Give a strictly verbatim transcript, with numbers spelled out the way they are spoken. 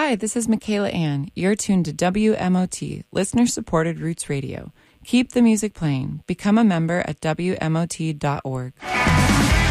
Hi, this is Michaela Ann. You're tuned to W M O T, listener-supported Roots Radio. Keep the music playing. Become a member at W M O T dot org.